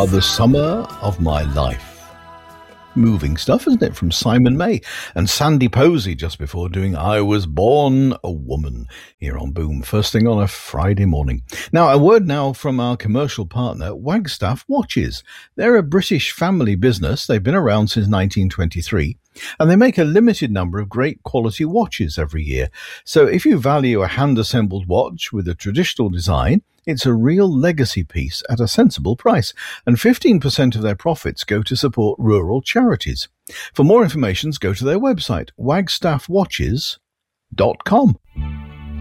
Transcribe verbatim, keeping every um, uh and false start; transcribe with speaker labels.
Speaker 1: Ah, the summer of my life. Moving stuff, isn't it, from Simon May and Sandy Posey just before doing I Was Born a Woman here on Boom, first thing on a Friday morning. Now, a word now from our commercial partner, Wagstaff Watches. They're a British family business. They've been around since nineteen twenty-three, and they make a limited number of great quality watches every year. So if you value a hand-assembled watch with a traditional design, it's a real legacy piece at a sensible price, and fifteen percent of their profits go to support rural charities. For more information, go to their website, wagstaff watches dot com.